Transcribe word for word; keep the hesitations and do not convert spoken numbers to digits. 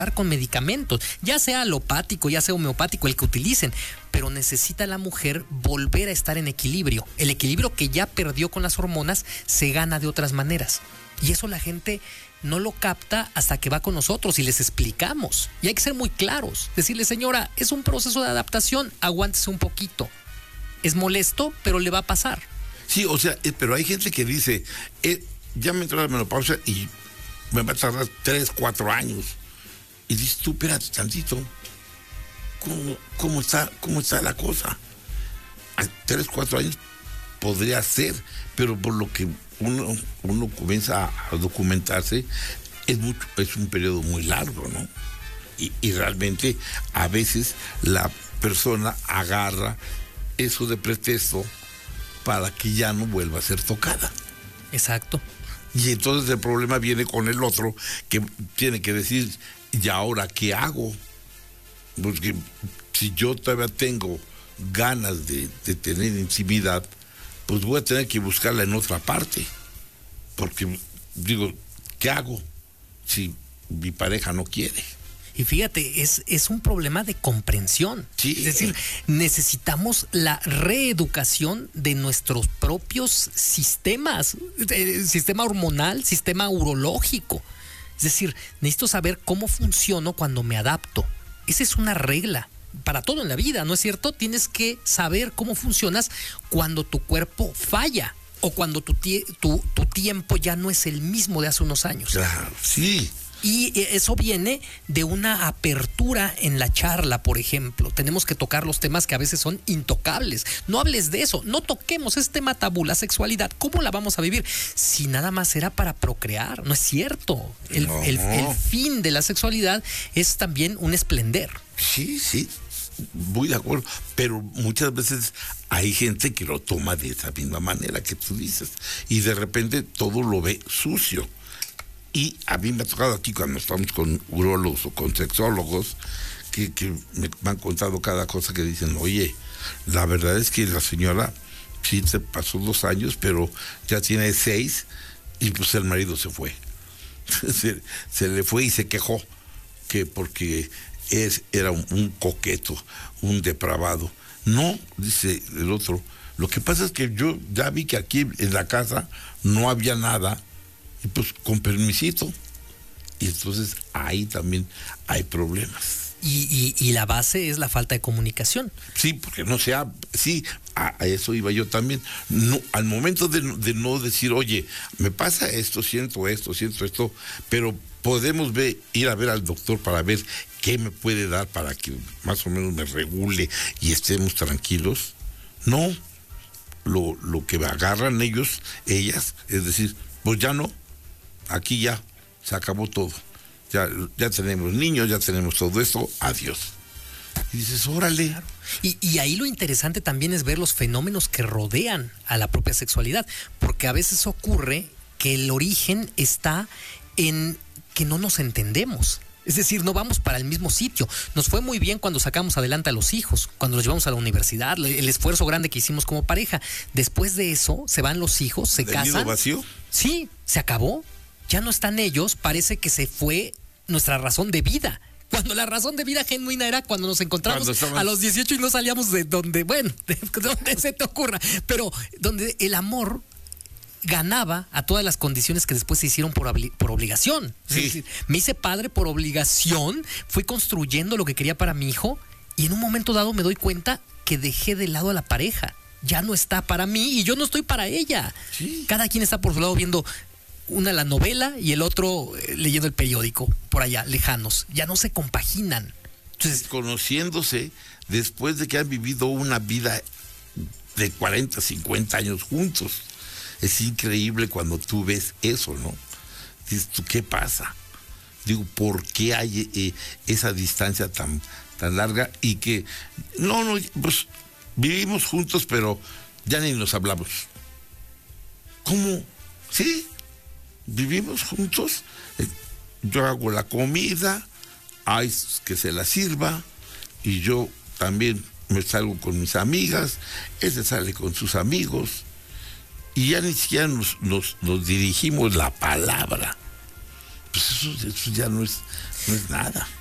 con medicamentos, ya sea alopático, ya sea homeopático, el que utilicen, pero necesita la mujer volver a estar en equilibrio. El equilibrio que ya perdió con las hormonas se gana de otras maneras. Y eso la gente no lo capta hasta que va con nosotros y les explicamos. Y hay que ser muy claros. Decirle, señora, es un proceso de adaptación, aguántese un poquito. Es molesto, pero le va a pasar. Sí, o sea, eh, pero hay gente que dice, eh, ya me entró la menopausia y me va a tardar tres, cuatro años. Y dices tú, espérate tantito, ¿cómo, cómo, está, cómo está la cosa? A tres, cuatro años podría ser, pero por lo que uno, uno comienza a documentarse, es, mucho, es un periodo muy largo, ¿no? Y, y realmente a veces la persona agarra eso de pretexto para que ya no vuelva a ser tocada. Exacto. Y entonces el problema viene con el otro, que tiene que decir, ¿y ahora qué hago? Porque si yo todavía tengo ganas de, de tener intimidad, pues voy a tener que buscarla en otra parte. Porque, digo, ¿qué hago si mi pareja no quiere? Y fíjate, es, es un problema de comprensión. Sí. Es decir, necesitamos la reeducación de nuestros propios sistemas, eh, sistema hormonal, sistema urológico. Es decir, necesito saber cómo funciono cuando me adapto. Esa es una regla para todo en la vida, ¿no es cierto? Tienes que saber cómo funcionas cuando tu cuerpo falla o cuando tu, tie- tu, tu tiempo ya no es el mismo de hace unos años. Claro, sí. Y eso viene de una apertura en la charla, por ejemplo. Tenemos que tocar los temas que a veces son intocables. No hables de eso, no toquemos este tema tabú, la sexualidad. ¿Cómo la vamos a vivir? Si nada más era para procrear, no es cierto. El, No. el, el fin de la sexualidad es también un esplender. Sí, sí, muy de acuerdo, pero muchas veces hay gente que lo toma de esa misma manera que tú dices y de repente todo lo ve sucio. Y a mí me ha tocado aquí cuando estamos con urólogos o con sexólogos que, que me, me han contado cada cosa que dicen, oye, la verdad es que la señora sí se pasó dos años, pero ya tiene seis y pues el marido se fue. se, se le fue y se quejó que porque es, era un, un coqueto, un depravado. No, dice el otro, lo que pasa es que yo ya vi que aquí en la casa no había nada y pues con permisito. Y entonces ahí también hay problemas. Y, y, y la base es la falta de comunicación. Sí, porque no se ha... Sí, a, a eso iba yo también. No, al momento de, de no decir, oye, me pasa esto, siento esto, siento esto, pero podemos ver, ir a ver al doctor para ver qué me puede dar para que más o menos me regule y estemos tranquilos. No, lo, lo que agarran ellos, ellas, es decir, pues ya no, aquí ya se acabó todo. Ya, ya tenemos niños, ya tenemos todo esto, adiós. Y dices, órale. Claro. Y, y ahí lo interesante también es ver los fenómenos que rodean a la propia sexualidad, porque a veces ocurre que el origen está en que no nos entendemos. Es decir, no vamos para el mismo sitio. Nos fue muy bien cuando sacamos adelante a los hijos, cuando los llevamos a la universidad, el esfuerzo grande que hicimos como pareja. Después de eso, se van los hijos, se ¿Del casan. nido vacío? Sí, se acabó. Ya no están ellos, parece que se fue nuestra razón de vida. Cuando la razón de vida genuina era cuando nos encontramos estaban... a los dieciocho y no salíamos de donde, bueno, de donde se te ocurra, pero donde el amor ganaba a todas las condiciones que después se hicieron por, por obligación. Sí. Es decir, me hice padre por obligación, fui construyendo lo que quería para mi hijo y en un momento dado me doy cuenta que dejé de lado a la pareja. Ya no está para mí y yo no estoy para ella. Sí. Cada quien está por su lado viendo una la novela y el otro eh, leyendo el periódico, por allá, lejanos. Ya no se compaginan. Entonces, conociéndose después de que han vivido una vida de cuarenta, cincuenta años juntos. Es increíble cuando tú ves eso, ¿no? Dices tú, ¿qué pasa? Digo, ¿por qué hay eh, esa distancia tan, tan larga? Y que, no, no, pues vivimos juntos, pero ya ni nos hablamos. ¿Cómo? ¿Sí? Vivimos juntos, eh, yo hago la comida, hay que se la sirva, y yo también me salgo con mis amigas, él se sale con sus amigos, y ya ni siquiera nos, nos, nos dirigimos la palabra. Pues eso, eso ya no es, No es nada.